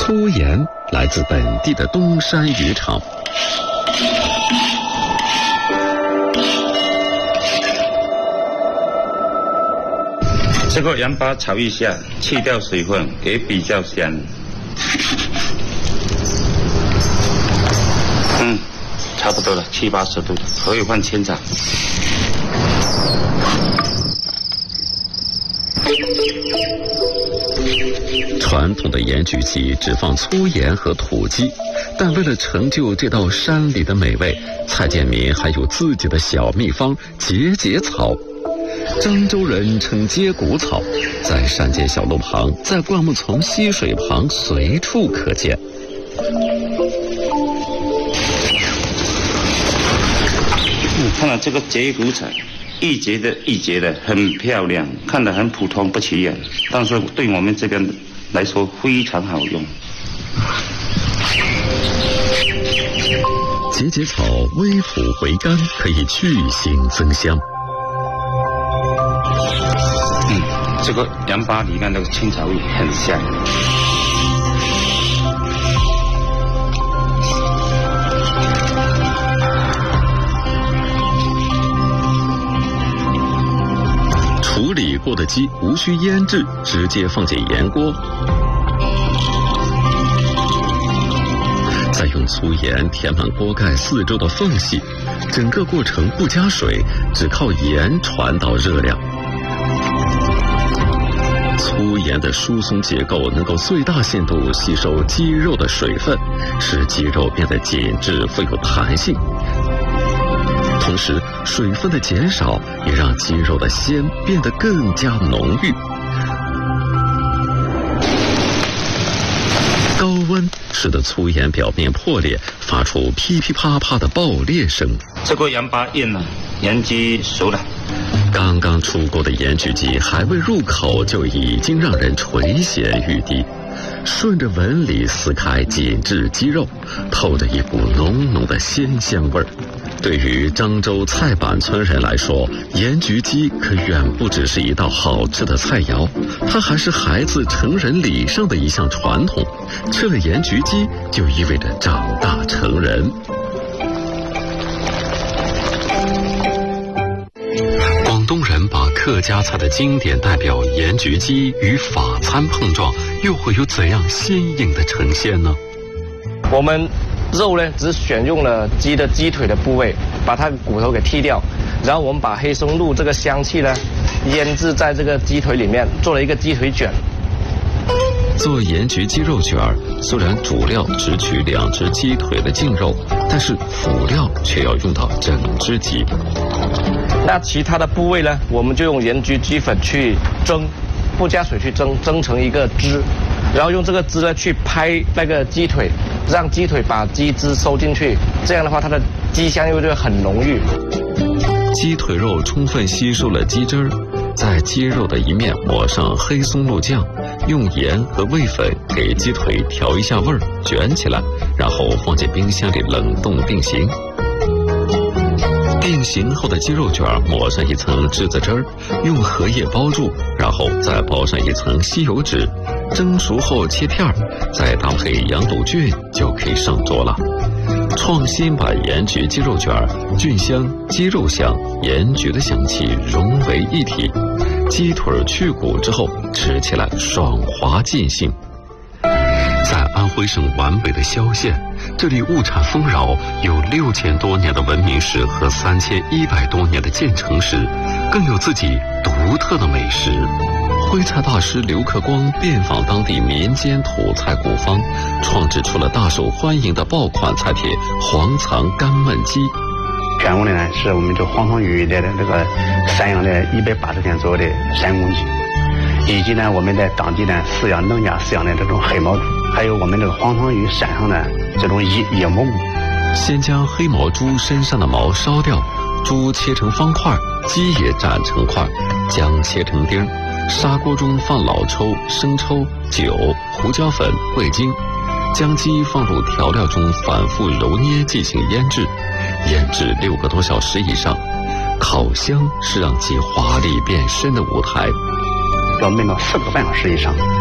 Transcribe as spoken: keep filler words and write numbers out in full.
粗盐来自本地的东山渔场。 这个盐巴炒一下，去掉水分，也比较香。嗯，差不多了，七八十度，可以放清炒。 传统的盐焗鸡只放粗盐和土鸡，但为了成就这道山里的美味，蔡建民还有自己的小秘方——节节草。漳州人称接骨草，在山间小路旁，在灌木丛溪水旁随处可见。 你看到这个节骨草，一节的一节的，很漂亮，看得很普通不起眼，但是对我们这边来说非常好用。 节节草微腐回甘，可以去腥增香。 嗯，这个盐巴里面那个青草味很香。 处理过的鸡无需腌制，直接放进盐锅，再用粗盐填满锅盖四周的缝隙，整个过程不加水，只靠盐传导热量。粗盐的疏松结构能够最大限度吸收鸡肉的水分，使鸡肉变得紧致富有弹性。同时，水分的减少也让鸡肉的鲜变得更加浓郁。高温使得粗盐表面破裂，发出噼噼啪啪的爆裂声。 这个盐巴硬了，盐鸡熟了。 刚刚出锅的盐焗鸡还未入口，就已经让人垂涎欲滴。顺着纹理撕开紧致鸡肉，透着一股浓浓的鲜香味儿。对于漳州蔡板村人来说，盐焗鸡可远不只是一道好吃的菜肴，它还是孩子成人礼上的一项传统。吃了盐焗鸡，就意味着长大成人。广东人把客家菜的经典代表盐焗鸡与法餐碰撞，又会有怎样新颖的呈现呢？ 我们肉呢，只选用了鸡的鸡腿的部位，把它骨头给剔掉，然后我们把黑松露这个香气呢，腌制在这个鸡腿里面，做了一个鸡腿卷。 做盐焗鸡肉卷儿，虽然主料只取两只鸡腿的净肉，但是辅料却要用到整只鸡。 那其他的部位呢，我们就用盐焗鸡粉去蒸，不加水去蒸，蒸成一个汁，然后用这个汁呢去拍那个鸡腿，让鸡腿把鸡汁收进去，这样的话它的鸡香又就很浓郁。 鸡腿肉充分吸收了鸡汁儿，在鸡肉的一面抹上黑松露酱，用盐和味粉给鸡腿调一下味儿，卷起来，然后放进冰箱里冷冻定型。定型后的鸡肉卷抹上一层栀子汁儿，用荷叶包住，然后再包上一层吸油纸，蒸熟后切片，再搭配羊肚菌就可以上桌了。创新版盐焗鸡肉卷，菌香、鸡肉香、盐焗的香气融为一体，鸡腿去骨之后，吃起来爽滑尽兴。在安徽省皖北的萧县，这里物产丰饶，有六千多年的文明史和三千一百多年的建成史，更有自己独特的美食。徽菜大师刘克光遍访当地民间土菜古方，创制出了大受欢迎的爆款菜帖黄藏干焖鸡。 选用的呢是我们这黄汤鱼的这个散养的一百八十天左右的山公鸡，以及呢我们在当地呢饲养农家饲养的这种黑毛猪，还有我们这个黄汤鱼山上的这种野野蘑菇。 先将黑毛猪身上的毛烧掉，猪切成方块，鸡也斩成块，姜切成丁，砂锅中放老抽、生抽、酒、胡椒粉、味精，将鸡放入调料中反复揉捏进行腌制，腌制六个多小时以上。烤箱是让鸡华丽变身的舞台， 要焖到四个半小时以上。